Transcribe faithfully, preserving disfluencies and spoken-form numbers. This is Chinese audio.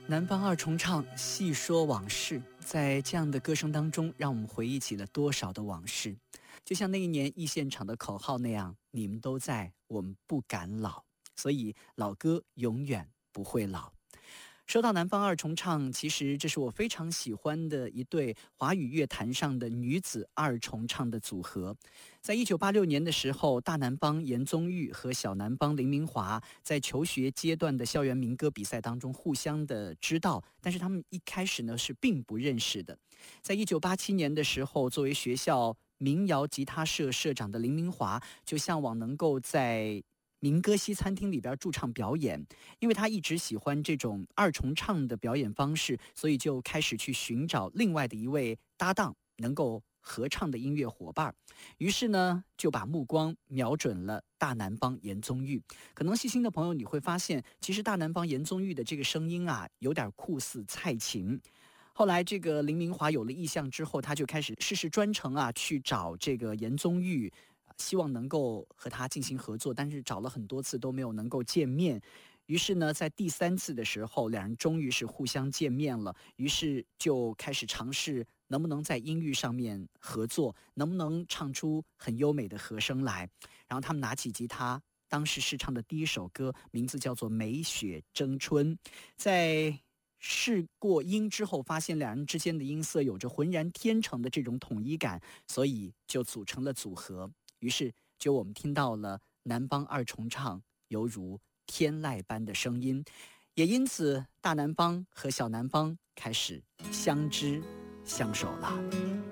南方二重唱细说往事，在这样的歌声当中，让我们回忆起了多少的往事。就像那一年忆现场的口号那样，你们都在，我们不敢老，所以老歌永远不会老。说到南方二重唱，其实这是我非常喜欢的一对华语乐坛上的女子二重唱的组合。在一九八六年的时候，大南方严宗玉和小南方林明华在求学阶段的校园民歌比赛当中互相的知道，但是他们一开始呢是并不认识的。在一九八七年的时候，作为学校民谣吉他社社长的林明华就向往能够在民歌西餐厅里边驻唱表演，因为他一直喜欢这种二重唱的表演方式，所以就开始去寻找另外的一位搭档，能够合唱的音乐伙伴。于是呢，就把目光瞄准了大南方严宗玉。可能细心的朋友你会发现，其实大南方严宗玉的这个声音啊，有点酷似蔡琴。后来这个林明华有了意向之后，他就开始事事专程啊，去找这个严宗玉，希望能够和他进行合作，但是找了很多次都没有能够见面。于是呢，在第三次的时候，两人终于是互相见面了，于是就开始尝试能不能在音域上面合作，能不能唱出很优美的和声来。然后他们拿起吉他，当时试唱的第一首歌名字叫做《美雪争春》。在试过音之后，发现两人之间的音色有着浑然天成的这种统一感，所以就组成了组合。于是就我们听到了南方二重唱犹如天籁般的声音，也因此大南方和小南方开始相知相守了。